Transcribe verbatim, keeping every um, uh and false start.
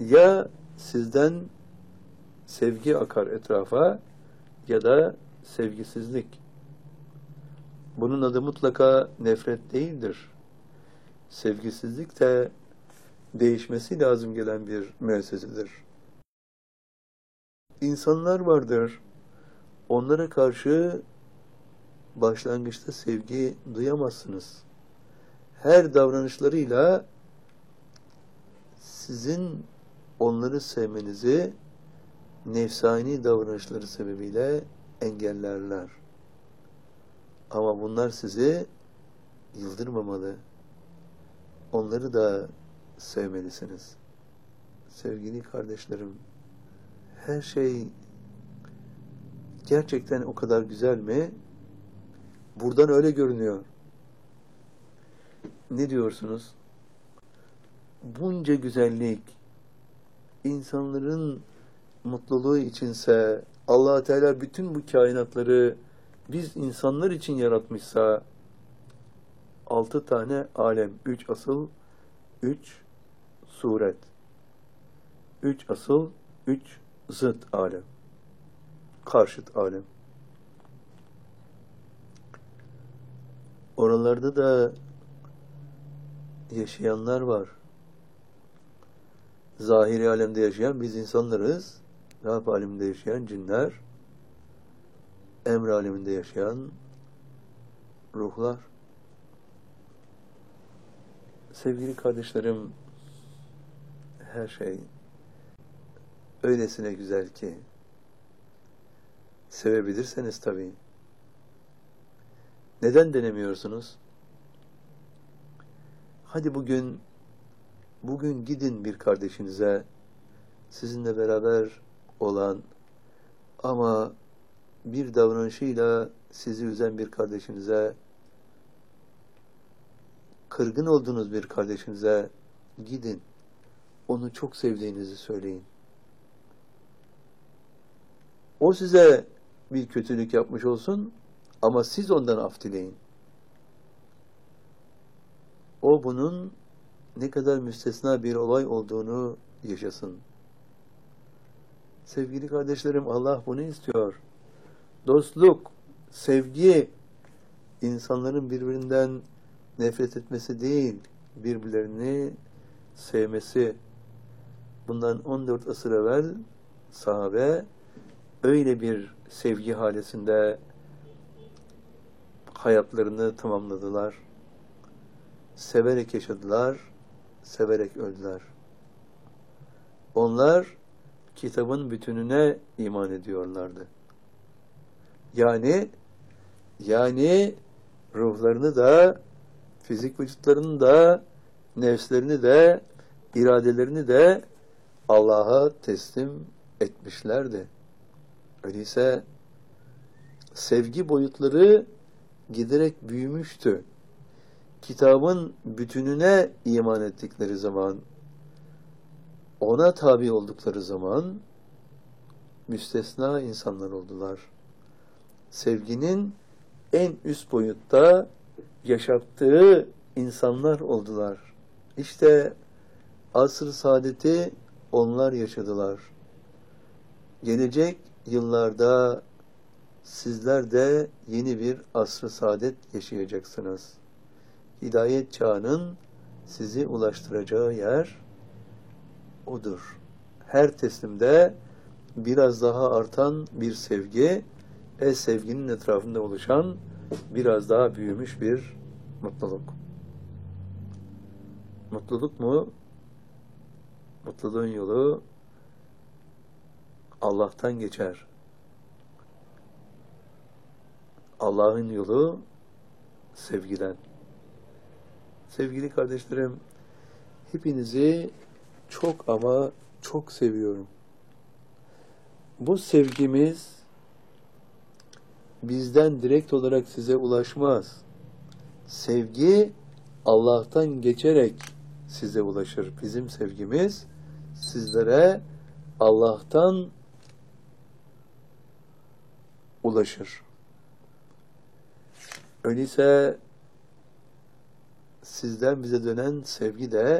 Ya sizden sevgi akar etrafa ya da sevgisizlik. Bunun adı mutlaka nefret değildir. Sevgisizlik de değişmesi lazım gelen bir müessesedir. İnsanlar vardır. Onlara karşı başlangıçta sevgi duyamazsınız. Her davranışlarıyla sizin onları sevmenizi nefsani davranışları sebebiyle engellerler. Ama bunlar sizi yıldırmamalı. Onları da sevmelisiniz. Sevgili kardeşlerim, her şey gerçekten o kadar güzel mi? Buradan öyle görünüyor. Ne diyorsunuz? Bunca güzellik, insanların mutluluğu içinse, Allah Teala bütün bu kainatları biz insanlar için yaratmışsa, altı tane alem, üç asıl, üç suret, üç asıl, üç zıt alem, karşıt alem. Oralarda da yaşayanlar var. Zahiri alemde yaşayan biz insanlarız. Rab aleminde yaşayan cinler. Emr aleminde yaşayan ruhlar. Sevgili kardeşlerim, her şey öylesine güzel ki sevebilirseniz tabii. Neden denemiyorsunuz? Hadi bugün bugün gidin bir kardeşinize, sizinle beraber olan ama bir davranışıyla sizi üzen bir kardeşinize, kırgın olduğunuz bir kardeşinize gidin. Onu çok sevdiğinizi söyleyin. O size bir kötülük yapmış olsun ama siz ondan af dileyin. O bunun ne kadar müstesna bir olay olduğunu yaşasın. Sevgili kardeşlerim, Allah bunu istiyor. Dostluk, sevgi, insanların birbirinden nefret etmesi değil, birbirlerini sevmesi. Bundan on dört asır evvel sahabe öyle bir sevgi halesinde hayatlarını tamamladılar. Severek yaşadılar, severek öldüler. Onlar kitabın bütününe iman ediyorlardı. Yani yani ruhlarını da, fizik vücutlarını da, nefslerini de, iradelerini de Allah'a teslim etmişlerdi. Öyleyse sevgi boyutları giderek büyümüştü. Kitabın bütününe iman ettikleri zaman, ona tabi oldukları zaman müstesna insanlar oldular. Sevginin en üst boyutta yaşattığı insanlar oldular. İşte asr-ı saadeti onlar yaşadılar. Gelecek yıllarda sizler de yeni bir asr-ı saadet yaşayacaksınız. Hidayet çağının sizi ulaştıracağı yer odur. Her teslimde biraz daha artan bir sevgi, e sevginin etrafında oluşan biraz daha büyümüş bir mutluluk. Mutluluk mu? Mutluluğun yolu Allah'tan geçer. Allah'ın yolu sevgiden. Sevgili kardeşlerim, hepinizi çok ama çok seviyorum. Bu sevgimiz bizden direkt olarak size ulaşmaz. Sevgi Allah'tan geçerek size ulaşır. Bizim sevgimiz sizlere Allah'tan ulaşır. Öyleyse sizden bize dönen sevgi de